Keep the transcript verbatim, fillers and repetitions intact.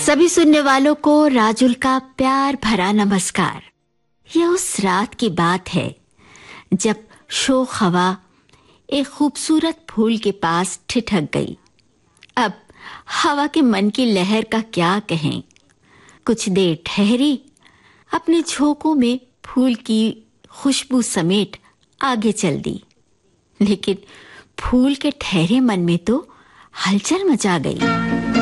सभी सुनने वालों को राजुल का प्यार भरा नमस्कार। यह उस रात की बात है जब शोख हवा एक खूबसूरत फूल के पास ठिठक गई। अब हवा के मन की लहर का क्या कहें। कुछ देर ठहरी, अपने झोंकों में फूल की खुशबू समेट आगे चल दी, लेकिन फूल के ठहरे मन में तो हलचल मचा गई।